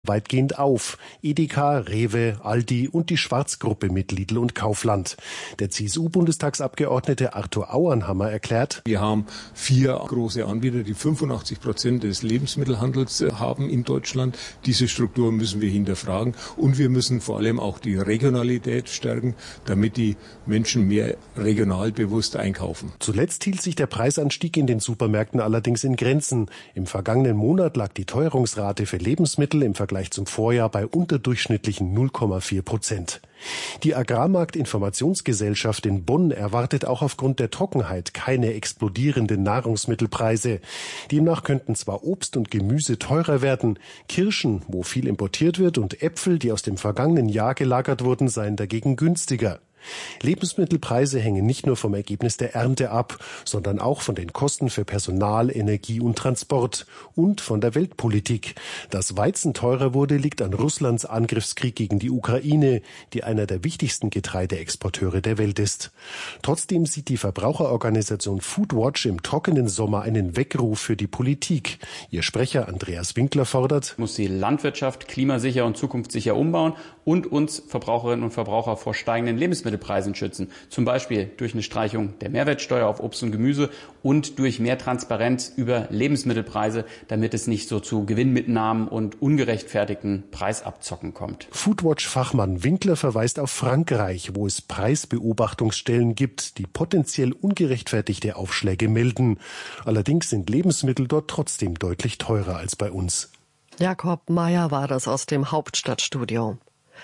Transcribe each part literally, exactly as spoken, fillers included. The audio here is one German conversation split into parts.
weitgehend auf. Edeka, Rewe, Aldi und die Schwarzgruppe mit Lidl und Kaufland. Der C S U-Bundestagsabgeordnete Arthur Auernhammer erklärt: Wir haben vier große Anbieter, die fünfundachtzig Prozent des Lebensmittelhandels haben in Deutschland. Diese Struktur müssen wir hinterfragen und wir müssen vor allem auch die Regionalität stärken, damit die Menschen mehr regional bewusst einkaufen. Zuletzt hielt sich der Preisanstieg in den Supermärkten allerdings in Grenzen. Im vergangenen Monat lag die Teuerungsrate für Lebensmittel im Vergleich zum Vorjahr bei unterdurchschnittlichen null Komma vier Prozent. Die Agrarmarktinformationsgesellschaft in Bonn erwartet auch aufgrund der Trockenheit keine explodierenden Nahrungsmittelpreise. Demnach könnten zwar Obst und Gemüse teurer werden, Kirschen, wo viel importiert wird, und Äpfel, die aus dem vergangenen Jahr gelagert wurden, seien dagegen günstiger. Lebensmittelpreise hängen nicht nur vom Ergebnis der Ernte ab, sondern auch von den Kosten für Personal, Energie und Transport und von der Weltpolitik. Dass Weizen teurer wurde, liegt an Russlands Angriffskrieg gegen die Ukraine, die einer der wichtigsten Getreideexporteure der Welt ist. Trotzdem sieht die Verbraucherorganisation Foodwatch im trockenen Sommer einen Weckruf für die Politik. Ihr Sprecher Andreas Winkler fordert: Muss die Landwirtschaft klimasicher und zukunftssicher umbauen und uns Verbraucherinnen und Verbraucher vor steigenden Lebensmittelpreisen Preisen schützen, zum Beispiel durch eine Streichung der Mehrwertsteuer auf Obst und Gemüse und durch mehr Transparenz über Lebensmittelpreise, damit es nicht so zu Gewinnmitnahmen und ungerechtfertigten Preisabzocken kommt. Foodwatch-Fachmann Winkler verweist auf Frankreich, wo es Preisbeobachtungsstellen gibt, die potenziell ungerechtfertigte Aufschläge melden. Allerdings sind Lebensmittel dort trotzdem deutlich teurer als bei uns. Jakob Mayer war das aus dem Hauptstadtstudio.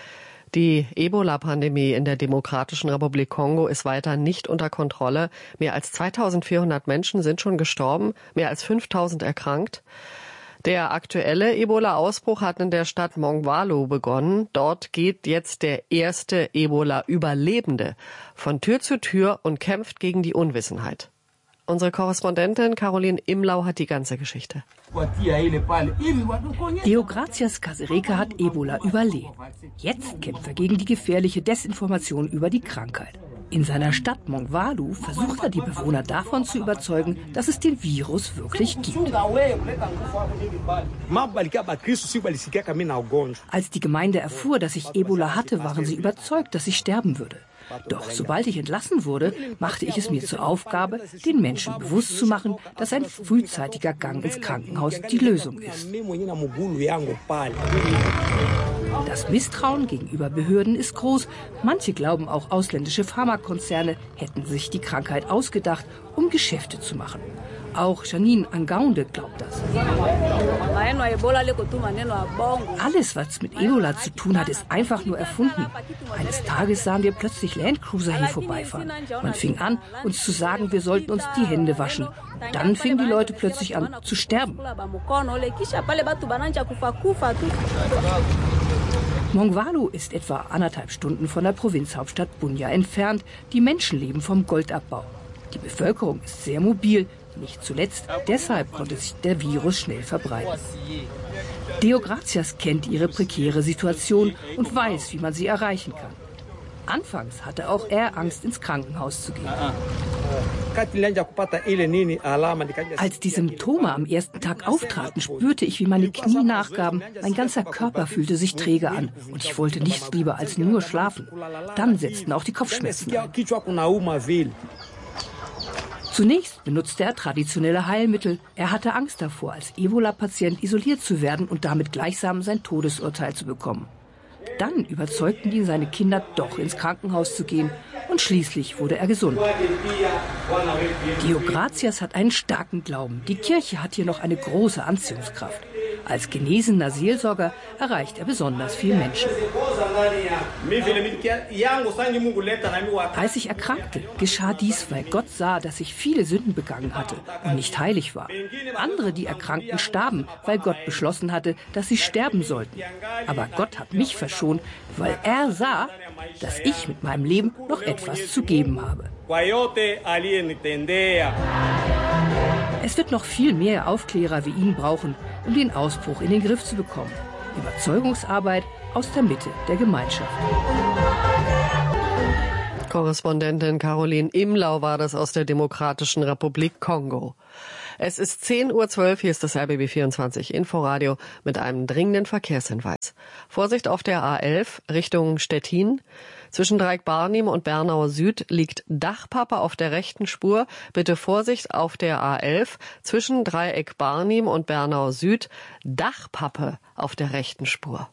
Die Ebola-Pandemie in der Demokratischen Republik Kongo ist weiter nicht unter Kontrolle. Mehr als zweitausendvierhundert Menschen sind schon gestorben, mehr als fünftausend erkrankt. Der aktuelle Ebola-Ausbruch hat in der Stadt Mongwalu begonnen. Dort geht jetzt der erste Ebola-Überlebende von Tür zu Tür und kämpft gegen die Unwissenheit. Unsere Korrespondentin Caroline Imlau hat die ganze Geschichte. Deogracias Kasereka hat Ebola überlebt. Jetzt kämpft er gegen die gefährliche Desinformation über die Krankheit. In seiner Stadt Mongwalu versucht er, die Bewohner davon zu überzeugen, dass es den Virus wirklich gibt. Als die Gemeinde erfuhr, dass ich Ebola hatte, waren sie überzeugt, dass ich sterben würde. Doch sobald ich entlassen wurde, machte ich es mir zur Aufgabe, den Menschen bewusst zu machen, dass ein frühzeitiger Gang ins Krankenhaus die Lösung ist. Das Misstrauen gegenüber Behörden ist groß. Manche glauben, auch ausländische Pharmakonzerne hätten sich die Krankheit ausgedacht, um Geschäfte zu machen. Auch Janine Angaunde glaubt das. Alles, was mit Ebola zu tun hat, ist einfach nur erfunden. Eines Tages sahen wir plötzlich Landcruiser hier vorbeifahren. Man fing an, uns zu sagen, wir sollten uns die Hände waschen. Dann fingen die Leute plötzlich an zu sterben. Mongwalu ist etwa anderthalb Stunden von der Provinzhauptstadt Bunia entfernt. Die Menschen leben vom Goldabbau. Die Bevölkerung ist sehr mobil. Nicht zuletzt deshalb konnte sich der Virus schnell verbreiten. Deogracias kennt ihre prekäre Situation und weiß, wie man sie erreichen kann. Anfangs hatte auch er Angst, ins Krankenhaus zu gehen. Als die Symptome am ersten Tag auftraten, spürte ich, wie meine Knie nachgaben. Mein ganzer Körper fühlte sich träge an und ich wollte nichts lieber als nur schlafen. Dann setzten auch die Kopfschmerzen ein. Zunächst benutzte er traditionelle Heilmittel. Er hatte Angst davor, als Ebola-Patient isoliert zu werden und damit gleichsam sein Todesurteil zu bekommen. Dann überzeugten ihn seine Kinder, doch ins Krankenhaus zu gehen. Und schließlich wurde er gesund. Deogracias hat einen starken Glauben. Die Kirche hat hier noch eine große Anziehungskraft. Als genesener Seelsorger erreicht er besonders viele Menschen. Als ich erkrankte, geschah dies, weil Gott sah, dass ich viele Sünden begangen hatte und nicht heilig war. Andere, die erkrankten, starben, weil Gott beschlossen hatte, dass sie sterben sollten. Aber Gott hat mich verschont, weil er sah, dass ich mit meinem Leben noch etwas zu geben habe. Es wird noch viel mehr Aufklärer wie ihn brauchen, um den Ausbruch in den Griff zu bekommen. Überzeugungsarbeit aus der Mitte der Gemeinschaft. Korrespondentin Caroline Imlau war das aus der Demokratischen Republik Kongo. Es ist zehn Uhr zwölf, hier ist das R B B vierundzwanzig Inforadio mit einem dringenden Verkehrshinweis. Vorsicht auf der A elf Richtung Stettin. Zwischen Dreieck-Barnim und Bernau Süd liegt Dachpappe auf der rechten Spur. Bitte Vorsicht auf der A elf zwischen Dreieck-Barnim und Bernau Süd. Dachpappe auf der rechten Spur.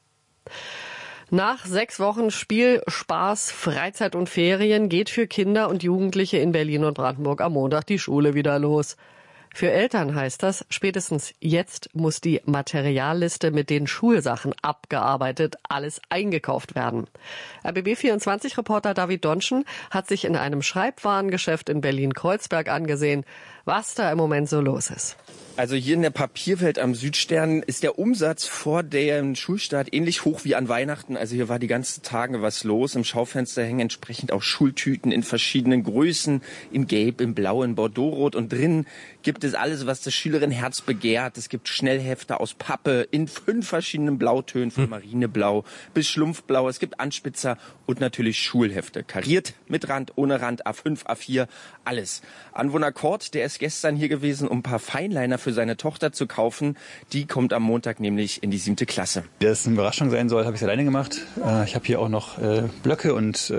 Nach sechs Wochen Spiel, Spaß, Freizeit und Ferien geht für Kinder und Jugendliche in Berlin und Brandenburg am Montag die Schule wieder los. Für Eltern heißt das, spätestens jetzt muss die Materialliste mit den Schulsachen abgearbeitet, alles eingekauft werden. R B B vierundzwanzig-Reporter David Donschen hat sich in einem Schreibwarengeschäft in Berlin-Kreuzberg angesehen, was da im Moment so los ist. Also hier in der Papierwelt am Südstern ist der Umsatz vor dem Schulstart ähnlich hoch wie an Weihnachten. Also hier war die ganzen Tage was los. Im Schaufenster hängen entsprechend auch Schultüten in verschiedenen Größen, in Gelb, in Blau, in Bordeauxrot. Und drin gibt es alles, was das Schülerinnenherz begehrt. Es gibt Schnellhefte aus Pappe in fünf verschiedenen Blautönen, von Marineblau bis Schlumpfblau. Es gibt Anspitzer und natürlich Schulhefte. Kariert, mit Rand, ohne Rand, A fünf, A vier, alles. Anwohner Kort, der ist gestern hier gewesen, um ein paar Feinliner für seine Tochter zu kaufen. Die kommt am Montag nämlich in die siebte Klasse. Dass es eine Überraschung sein soll, habe ich alleine gemacht. Ich habe hier auch noch Blöcke und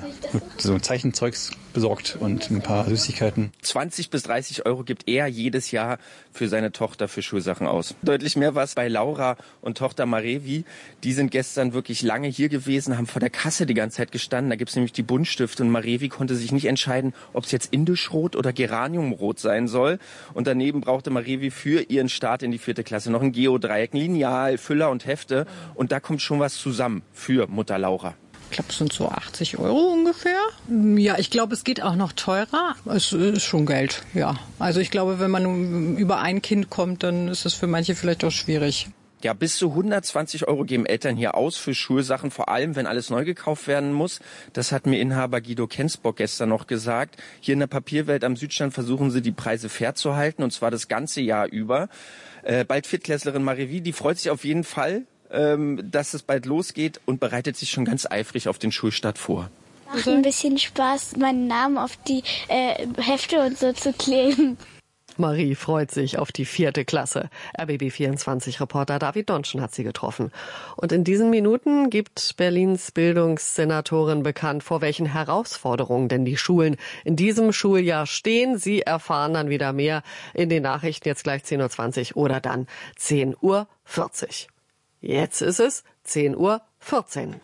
so Zeichenzeugs besorgt und ein paar Süßigkeiten. zwanzig bis dreißig Euro gibt er jedes Jahr für seine Tochter für Schulsachen aus. Deutlich mehr war es bei Laura und Tochter Marevi. Die sind gestern wirklich lange hier gewesen, haben vor der Kasse die ganze Zeit gestanden. Da gibt es nämlich die Buntstifte und Marevi konnte sich nicht entscheiden, ob es jetzt Indischrot oder Geraniumrot sein soll. Und daneben brauchte Marevi für ihren Start in die vierte Klasse noch ein Geodreieck, ein Lineal, Füller und Hefte. Und da kommt schon was zusammen für Mutter Laura. Ich glaube, es sind so achtzig Euro ungefähr. Ja, ich glaube, es geht auch noch teurer. Es ist schon Geld, ja. Also ich glaube, wenn man über ein Kind kommt, dann ist es für manche vielleicht auch schwierig. Ja, bis zu hundertzwanzig Euro geben Eltern hier aus für Schulsachen, vor allem wenn alles neu gekauft werden muss. Das hat mir Inhaber Guido Kensbock gestern noch gesagt. Hier in der Papierwelt am Südstand versuchen sie, die Preise fair zu halten, und zwar das ganze Jahr über. Äh, bald Viertklässlerin Marevi, die freut sich auf jeden Fall, ähm, dass es bald losgeht, und bereitet sich schon ganz eifrig auf den Schulstart vor. Macht ein bisschen Spaß, meinen Namen auf die äh, Hefte und so zu kleben. Marie freut sich auf die vierte Klasse. R B B vierundzwanzig-Reporter David Donschen hat sie getroffen. Und in diesen Minuten gibt Berlins Bildungssenatorin bekannt, vor welchen Herausforderungen denn die Schulen in diesem Schuljahr stehen. Sie erfahren dann wieder mehr in den Nachrichten, jetzt gleich zehn Uhr zwanzig oder dann zehn Uhr vierzig. Jetzt ist es zehn Uhr vierzehn.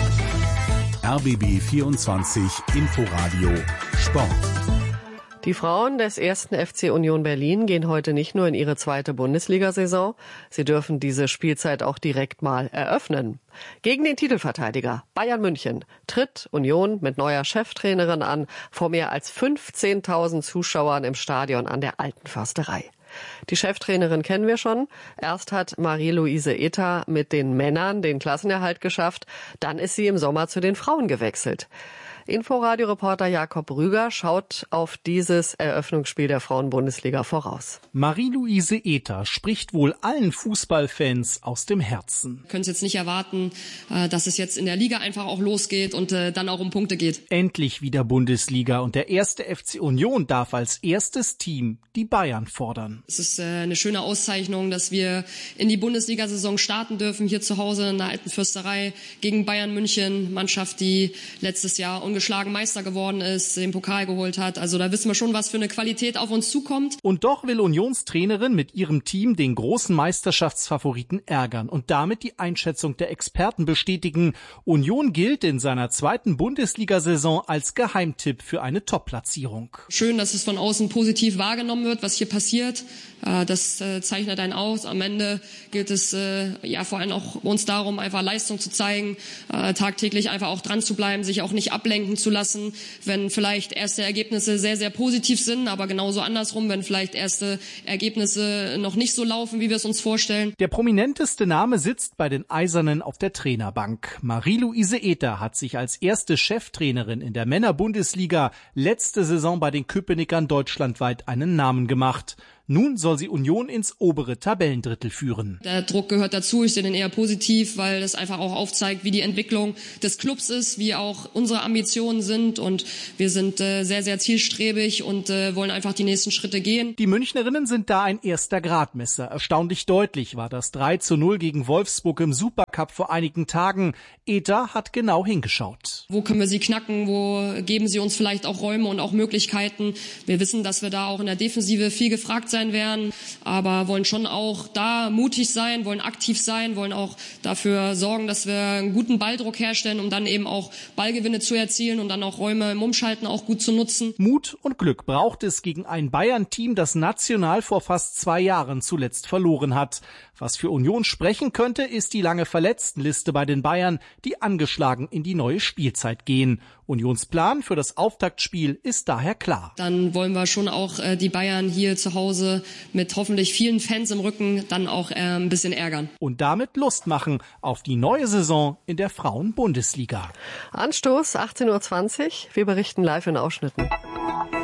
R B B vierundzwanzig Inforadio Sport. Die Frauen des ersten F C Union Berlin gehen heute nicht nur in ihre zweite Bundesliga-Saison, sie dürfen diese Spielzeit auch direkt mal eröffnen. Gegen den Titelverteidiger Bayern München tritt Union mit neuer Cheftrainerin an, vor mehr als fünfzehntausend Zuschauern im Stadion an der Alten Försterei. Die Cheftrainerin kennen wir schon. Erst hat Marie-Louise Ether mit den Männern den Klassenerhalt geschafft, dann ist sie im Sommer zu den Frauen gewechselt. Inforadio-Reporter Jakob Rüger schaut auf dieses Eröffnungsspiel der Frauen-Bundesliga voraus. Marie-Louise Ether spricht wohl allen Fußballfans aus dem Herzen. Wir können es jetzt nicht erwarten, dass es jetzt in der Liga einfach auch losgeht und dann auch um Punkte geht. Endlich wieder Bundesliga, und der erste F C Union darf als erstes Team die Bayern fordern. Es ist eine schöne Auszeichnung, dass wir in die Bundesliga-Saison starten dürfen, hier zu Hause in der Alten Försterei gegen Bayern München, Mannschaft, die letztes Jahr ungeschlagen Meister geworden ist, den Pokal geholt hat. Also da wissen wir schon, was für eine Qualität auf uns zukommt. Und doch will Unionstrainerin mit ihrem Team den großen Meisterschaftsfavoriten ärgern und damit die Einschätzung der Experten bestätigen. Union gilt in seiner zweiten Bundesliga-Saison als Geheimtipp für eine Top-Platzierung. Schön, dass es von außen positiv wahrgenommen wird, was hier passiert. Das zeichnet einen aus. Am Ende gilt es ja vor allem auch uns darum, einfach Leistung zu zeigen, tagtäglich einfach auch dran zu bleiben, sich auch nicht ablenken zu lassen, wenn vielleicht erste Ergebnisse sehr, sehr positiv sind, aber genauso andersrum, wenn vielleicht erste Ergebnisse noch nicht so laufen, wie wir es uns vorstellen. Der prominenteste Name sitzt bei den Eisernen auf der Trainerbank. Marie-Louise Ether hat sich als erste Cheftrainerin in der Männer-Bundesliga letzte Saison bei den Köpenickern deutschlandweit einen Namen gemacht. Nun soll sie Union ins obere Tabellendrittel führen. Der Druck gehört dazu. Ich sehe den eher positiv, weil das einfach auch aufzeigt, wie die Entwicklung des Clubs ist, wie auch unsere Ambitionen sind. Und wir sind äh, sehr, sehr zielstrebig und äh, wollen einfach die nächsten Schritte gehen. Die Münchnerinnen sind da ein erster Gradmesser. Erstaunlich deutlich war das drei zu null gegen Wolfsburg im Supercup vor einigen Tagen. Eta hat genau hingeschaut. Wo können wir sie knacken? Wo geben sie uns vielleicht auch Räume und auch Möglichkeiten? Wir wissen, dass wir da auch in der Defensive viel gefragt sein werden, aber wollen schon auch da mutig sein, wollen aktiv sein, wollen auch dafür sorgen, dass wir einen guten Balldruck herstellen, um dann eben auch Ballgewinne zu erzielen und dann auch Räume im Umschalten auch gut zu nutzen. Mut und Glück braucht es gegen ein Bayern-Team, das national vor fast zwei Jahren zuletzt verloren hat. Was für Union sprechen könnte, ist die lange Verletztenliste bei den Bayern, die angeschlagen in die neue Spielzeit gehen. Unions Plan für das Auftaktspiel ist daher klar. Dann wollen wir schon auch äh, die Bayern hier zu Hause mit hoffentlich vielen Fans im Rücken dann auch äh, ein bisschen ärgern. Und damit Lust machen auf die neue Saison in der Frauen-Bundesliga. Anstoß achtzehn Uhr zwanzig. Wir berichten live in Ausschnitten.